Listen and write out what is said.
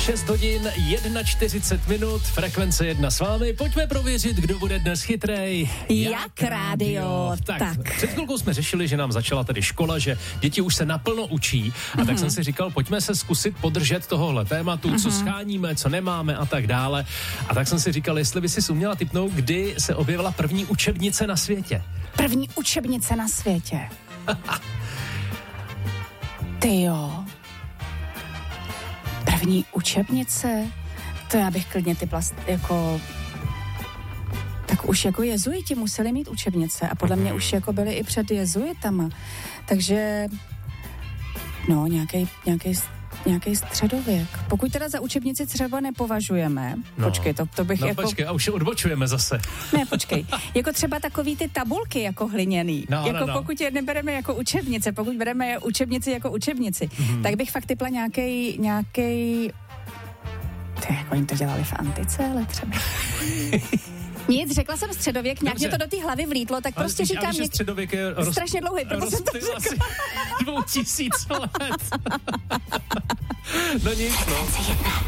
6 hodin 41 minut, frekvence 1 s vámi. Pojďme prověřit, kdo bude dnes chytrej. Jak rádio. Tak. Před chvilkou jsme řešili, že nám začala tedy škola, že děti už se naplno učí. A tak jsem si říkal, pojďme se zkusit podržet tohohle tématu, co scháníme, co nemáme a tak dále. A tak jsem si říkal, jestli by si uměla tipnout, kdy se objevila první učebnice na světě. První učebnice na světě. Ty jo. První učebnice? To já bych klidně typla jako... Tak už jako jezuiti museli mít učebnice a podle mě už jako byli i před jezuitama. Takže... No, nějaký středověk. Pokud teda za učebnici třeba nepovažujeme, počkej, to bych jako... počkej, a už odbočujeme zase. Ne, počkej, jako třeba takový ty tabulky jako hliněný, pokud je nebereme jako učebnice, pokud bereme učebnici jako učebnici, tak bych fakt typla nějaký... To jako oni to dělali v antice, ale třeba... Nic, řekla jsem středověk, nějak mě to do té hlavy vlítlo, tak ale prostě říkám... Ale středověk je strašně dlouhý, proto jsem to řekla. 2000 let. No nic, no.